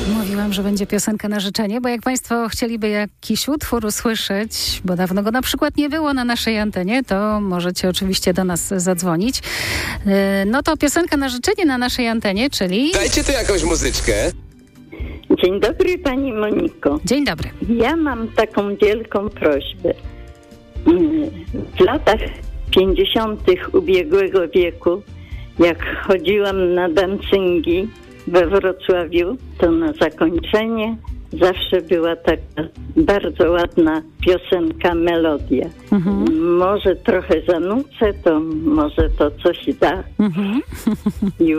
Mówiłam, że będzie piosenka na życzenie, bo jak Państwo chcieliby jakiś utwór usłyszeć, bo dawno go na przykład nie było na naszej antenie, to możecie oczywiście do nas zadzwonić. No to piosenka na życzenie na naszej antenie, czyli... Dajcie tu jakąś muzyczkę. Dzień dobry, pani Moniko. Dzień dobry. Ja mam taką wielką prośbę. W latach 50. ubiegłego wieku, jak chodziłam na dancingi we Wrocławiu, to na zakończenie zawsze była taka bardzo ładna piosenka, melodia. Może trochę zanucę, to może to coś da.